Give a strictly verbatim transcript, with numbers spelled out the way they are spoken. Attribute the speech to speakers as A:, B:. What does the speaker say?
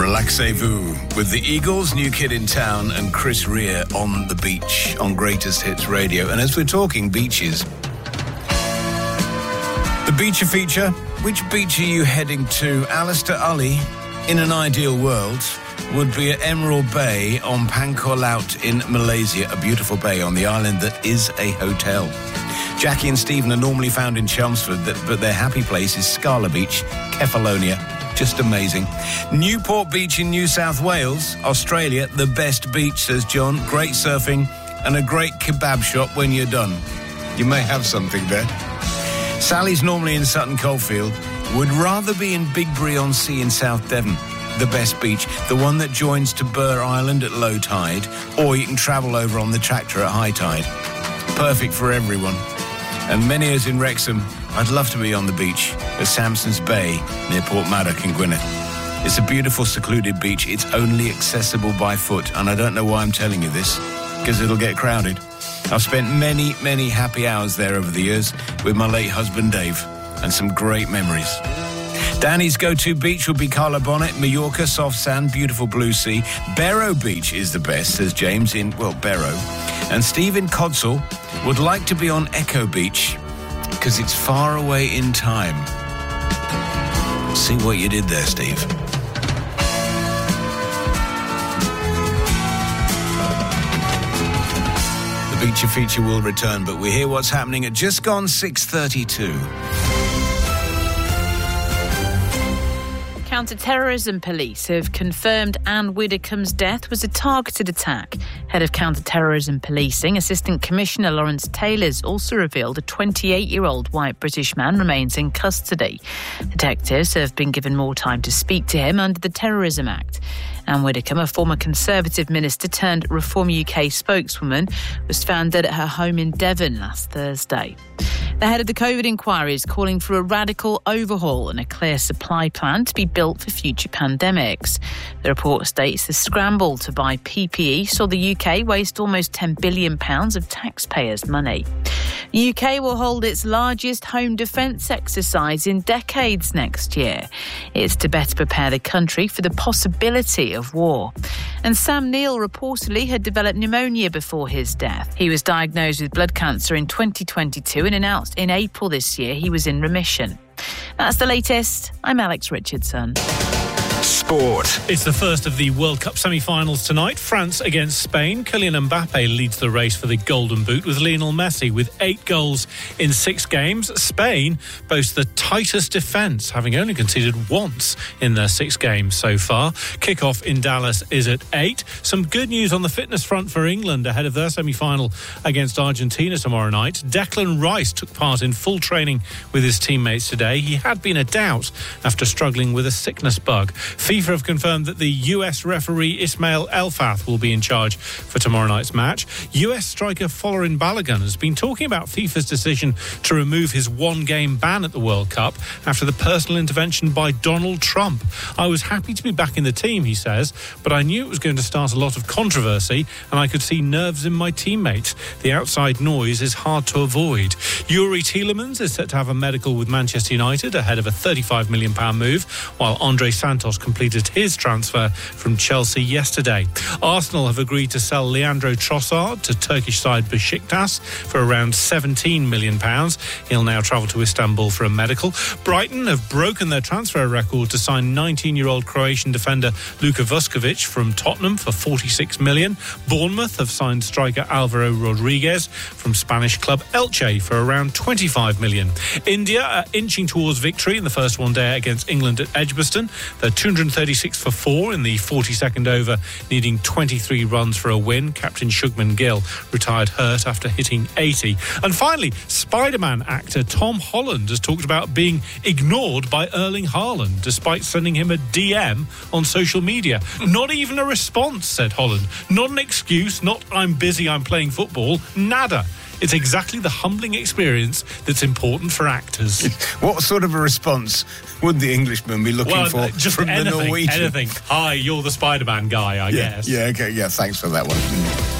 A: Relaxez-vous with the Eagles, New Kid in Town and Chris Rea on the beach on Greatest Hits Radio. And as we're talking beaches, the Beacher feature, which beach are you heading to? Alistair Ully, in an ideal world, would be at Emerald Bay on Pankor Laut in Malaysia, a beautiful bay on the island that is a hotel. Jackie and Stephen are normally found in Chelmsford, but their happy place is Scala Beach, Kefalonia. Just amazing. Newport Beach in New South Wales, Australia, the best beach, says John. Great surfing and a great kebab shop when you're done. You may have something there. Sally's normally in Sutton Coldfield, would rather be in Bigbury-on-Sea in South Devon, the best beach, the one that joins to Burr Island at low tide, or you can travel over on the tractor at high tide. Perfect for everyone. And many as in Wrexham, I'd love to be on the beach at Samson's Bay near Portmaddock in Gwynedd. It's a beautiful, secluded beach. It's only accessible by foot, and I don't know why I'm telling you this, because it'll get crowded. I've spent many, many happy hours there over the years with my late husband Dave, and some great memories. Danny's go-to beach would be Carla Bonnet, Mallorca, soft sand, beautiful blue sea. Barrow Beach is the best, says James in, well, Barrow. And Steve in Codsall would like to be on Echo Beach because it's far away in time. See what you did there, Steve. The Beacher feature will return, but we hear what's happening at just gone six thirty-two.
B: Counter-terrorism police have confirmed Anne Widdecombe's death was a targeted attack. Head of Counter-Terrorism Policing, Assistant Commissioner Lawrence Taylor's also revealed a twenty-eight-year-old white British man remains in custody. Detectives have been given more time to speak to him under the Terrorism Act. Anne Widdecombe, a former Conservative minister turned Reform U K spokeswoman, was found dead at her home in Devon last Thursday. The head of the COVID inquiry is calling for a radical overhaul and a clear supply plan to be built for future pandemics. The report states the scramble to buy P P E saw the U K waste almost ten billion pounds of taxpayers' money. The U K will hold its largest home defence exercise in decades next year. It's to better prepare the country for the possibility of war. And Sam Neill reportedly had developed pneumonia before his death. He was diagnosed with blood cancer in twenty twenty-two and announced in April this year he was in remission. That's the latest. I'm Alex Richardson.
C: Sport. It's the first of the World Cup semi-finals tonight. France against Spain. Kylian Mbappe leads the race for the Golden Boot with Lionel Messi with eight goals in six games. Spain boasts the tightest defence, having only conceded once in their six games so far. Kickoff in Dallas is at eight. Some good news on the fitness front for England ahead of their semi-final against Argentina tomorrow night. Declan Rice took part in full training with his teammates today. He had been a doubt after struggling with a sickness bug. FIFA have confirmed that the U S referee Ismail Elfath will be in charge for tomorrow night's match. U S striker Folarin Balogun has been talking about FIFA's decision to remove his one-game ban at the World Cup after the personal intervention by Donald Trump. I was happy to be back in the team, he says, but I knew it was going to start a lot of controversy and I could see nerves in my teammates. The outside noise is hard to avoid. Yuri Tielemans is set to have a medical with Manchester United ahead of a thirty-five million pounds move, while Andre Santos completed his transfer from Chelsea yesterday. Arsenal have agreed to sell Leandro Trossard to Turkish side Besiktas for around seventeen million pounds. He'll now travel to Istanbul for a medical. Brighton have broken their transfer record to sign nineteen-year-old Croatian defender Luka Vuskovic from Tottenham for forty-six million pounds. Bournemouth have signed striker Alvaro Rodriguez from Spanish club Elche for around twenty-five million pounds. India are inching towards victory in the first one-day against England at Edgbaston. They're two hundred thirty-six for four in the forty-second over, needing twenty-three runs for a win. Captain Shubman Gill retired hurt after hitting eighty. And finally, Spider-Man actor Tom Holland has talked about being ignored by Erling Haaland despite sending him a D M on social media. Not even a response, said Holland. Not an excuse, not I'm busy, I'm playing football. Nada. It's exactly the humbling experience that's important for actors.
A: What sort of a response would the Englishman be looking
C: well,
A: for
C: just
A: from
C: anything,
A: the Norwegian?
C: Anything. Hi, you're the Spider-Man guy, I
A: yeah,
C: guess.
A: Yeah, okay, yeah, thanks for that one.